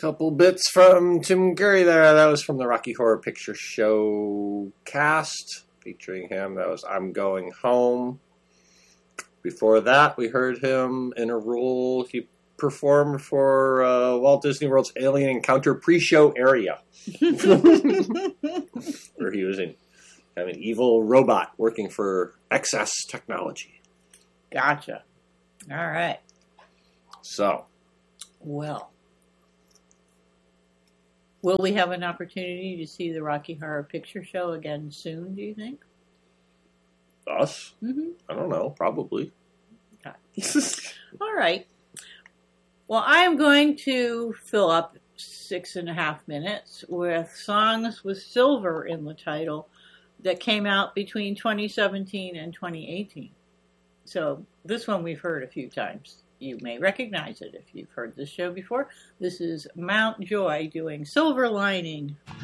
Couple bits from Tim Curry there. That was from the Rocky Horror Picture Show cast featuring him. That was I'm Going Home. Before that, we heard him in a role he performed for Walt Disney World's Alien Encounter pre-show area, where he was kind of an evil robot working for Excess Technology. Gotcha. All right. So, well, will we have an opportunity to see the Rocky Horror Picture Show again soon, do you think? us? Mm-hmm. I don't know. Probably. Okay. All right. Well, I am going to fill up 6.5 minutes with songs with silver in the title that came out between 2017 and 2018. So this one we've heard a few times. You may recognize it if you've heard this show before. This is Mount Joy doing Silver Lining.